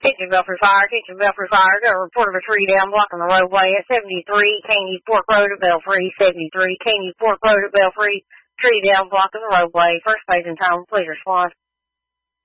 Attention Belfry Fire, attention Belfry Fire. Got a report of a tree down blocking the roadway at 73 Caney Fork Road at Belfry. 73 Caney Fork Road at Belfry. Tree down blocking the roadway. First phase in town, please respond.